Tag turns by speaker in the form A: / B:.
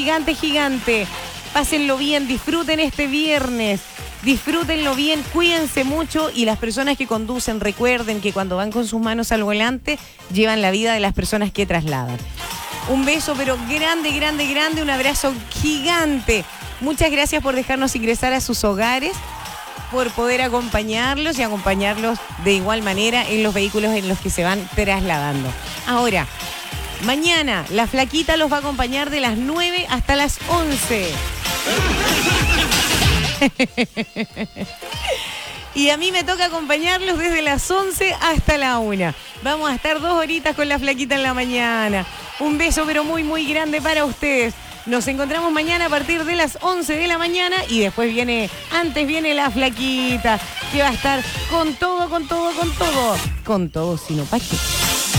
A: gigante, gigante. Pásenlo bien, disfruten este viernes. Disfrútenlo bien, cuídense mucho y las personas que conducen recuerden que cuando van con sus manos al volante llevan la vida de las personas que trasladan. Un beso pero grande, grande, grande, un abrazo gigante. Muchas gracias por dejarnos ingresar a sus hogares, por poder acompañarlos y acompañarlos de igual manera en los vehículos en los que se van trasladando. Ahora, mañana la Flaquita los va a acompañar de las 9 hasta las 11. Y a mí me toca acompañarlos desde las 11 hasta la 1. Vamos a estar 2 horitas con la Flaquita en la mañana. Un beso pero muy, muy grande para ustedes. Nos encontramos mañana a partir de las 11 de la mañana y después antes viene la Flaquita, que va a estar con todo, con todo, con todo. Con todo, sino pa' qué.